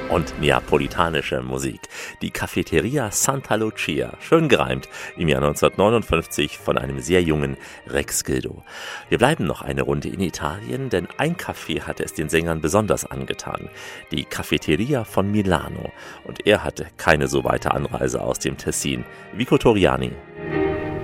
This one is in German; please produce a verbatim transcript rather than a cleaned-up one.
Und neapolitanische Musik. Die Cafeteria Santa Lucia, schön gereimt, im Jahr neunzehnhundertneunundfünfzig von einem sehr jungen Rex Gildo. Wir bleiben noch eine Runde in Italien, denn ein Café hatte es den Sängern besonders angetan. Die Cafeteria von Milano. Und er hatte keine so weite Anreise aus dem Tessin. Vico Toriani.